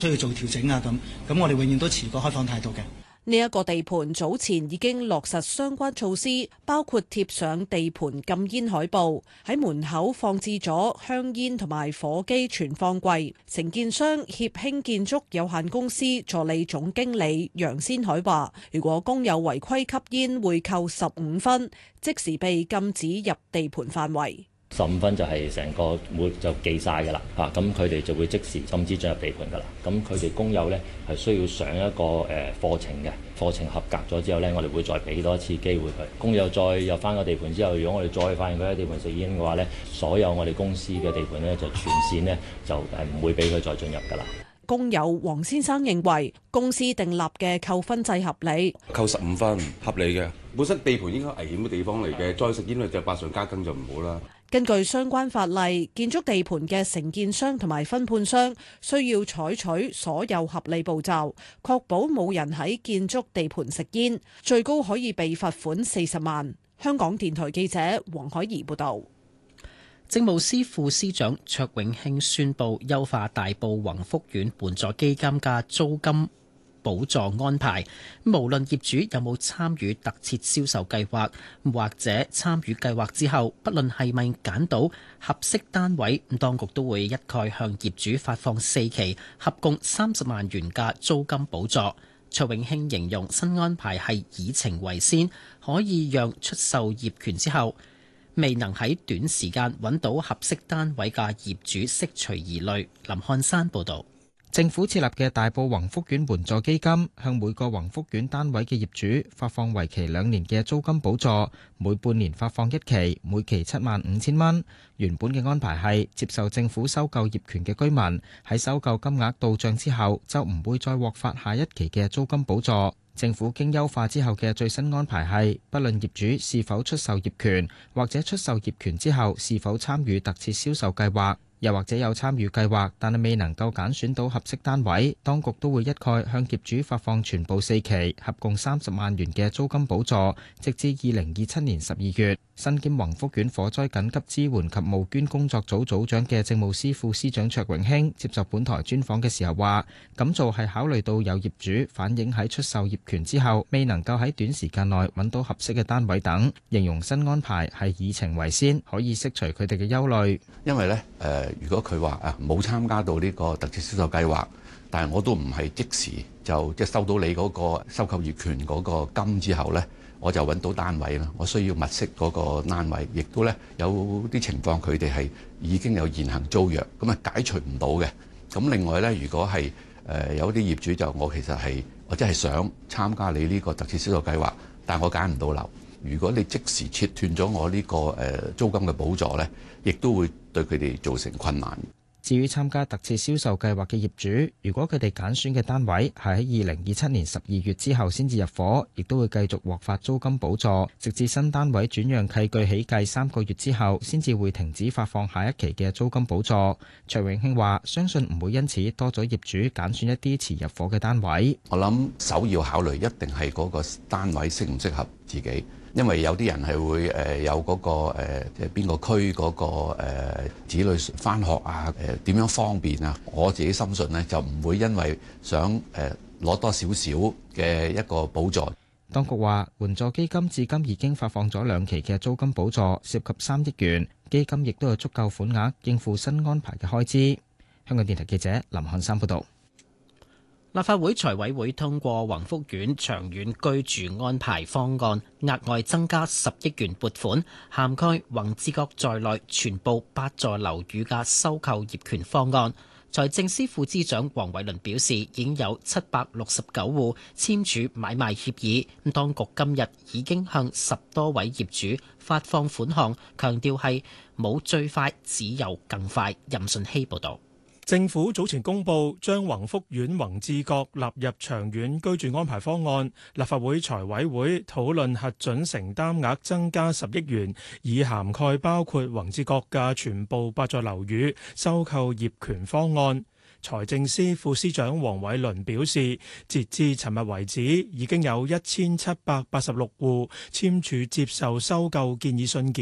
需要做調整啊咁我哋永遠都持個開放態度嘅。 呢一個地盤早前已經落實相關措施，包括貼上地盤禁煙海報，喺門口放置咗香煙同埋火機存放櫃。承建商協興建築有限公司助理總經理楊先海話，如果工友違規吸煙，會扣15分，即時被禁止入地盤範圍。 15分就係成個會就記晒㗎啦嚇，咁佢哋就會即時禁止進入地盤㗎啦。咁佢哋工友呢係需要上一個課程嘅，課程合格咗之後呢，我哋會再俾多一次機會佢。工友再入翻個地盤之後，如果我哋再發現佢喺地盤食煙嘅話呢，所有我哋公司嘅地盤呢，就全線呢就唔會俾佢再進入㗎啦。 工友黃先生認為公司訂立嘅扣分制合理， 扣15分合理嘅。本身地盤應該危險嘅地方嚟嘅，再食煙就百上加斤就唔好啦。 根據相關法例，建築地盤嘅承建商同埋分判商需要採取所有合理步驟，確保冇人喺建築地盤食煙，最高可以被罰款40萬。香港電台記者黃海怡報導。 政務司副司長卓永興宣布優化大埔宏福苑援助基金嘅租金補助安排，無論業主有冇參與特設銷售計劃，或者參與計劃之後，不論係咪揀到合適單位，當局都會一概向業主發放4期，合共30萬元嘅租金補助。卓永興形容新安排係以情為先，可以讓出售業權之後未能喺短時間揾到合適單位嘅業主釋除疑慮。林漢山報導。 政府設立嘅大埔宏福苑援助基金，向每個宏福苑單位嘅業主發放為期2年嘅租金補助，每半年發放1期，每期75,000蚊。原本嘅安排係接受政府收購業權嘅居民喺收購金額到帳之後，就唔會再獲發下一期嘅租金補助。政府經優化之後嘅最新安排係，不論業主是否出售業權，或者出售業權之後是否參與特設銷售計劃，又或者有參與計劃，但係未能夠揀選到合適單位，當局都會一概向業主發放全部4期，合共30萬元嘅租金補助，直至2027年12月。身兼宏福苑火災緊急支援及募捐工作組組長嘅政務司副司長卓永興接受本台專訪嘅時候話，咁做係考慮到有業主反映喺出售業權之後，未能夠喺短時間內揾到合適嘅單位等，形容新安排係以情為先，可以釋除佢哋嘅憂慮。 因為呢，如果佢話冇參加到呢個特設銷售計劃，但係我都唔係即時就即係收到你嗰個收購業權嗰個金之後呢，我就揾到單位啦。我需要物色嗰個單位，亦都呢有啲情況佢哋係已經有現行租約，咁啊解除唔到嘅。咁另外呢，如果係有啲業主就我其實係我真係想參加你呢個特設銷售計劃，但係我揀唔到樓。如果你即時切斷咗我呢個租金嘅補助呢，亦都會對佢哋造成困難。 至於參加特設銷售計劃嘅業主，如果佢哋揀選嘅單位係喺2027年12月之後先至入伙，亦都會繼續獲發租金補助，直至新單位轉讓契據起計3個月之後，先至會停止發放下一期嘅租金補助。卓永興話：相信唔會因此多咗業主揀選一啲遲入伙嘅單位。我諗首要考慮一定係嗰個單位適唔適合自己。因為有啲人係會有嗰個即係邊個區嗰個子女返學啊，點樣方便啊？我自己深信呢，就唔會因為想攞多少少嘅一個補助。 當局話，援助基金至今已經發放咗2期嘅租金補助，涉及3億元，基金亦都有足夠款額應付新安排嘅開支。香港電台記者林漢山報道。 立法會財委會通過宏福苑長遠居住安排方案，額外增加10億元撥款，涵蓋宏志閣在內全部8座樓宇嘅收購業權方案。財政司副司長黃偉綸表示，已經有769戶簽署買賣協議，當局今日已經向10多位業主發放款項，強調係冇最快，只有更快。任順希報導。 政府早前公布將宏福苑宏志閣納入長遠居住安排方案，立法會財委會討論核准承擔額增加10億元，以涵蓋包括宏志閣嘅全部8座樓宇收購業權方案。財政司副司長黃偉綸表示，截至尋日為止，已經有1786戶簽署接受收購建議信件。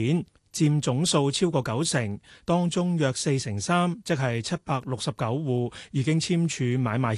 佔總數超過90%，當中約43%，即係769戶已經簽署買賣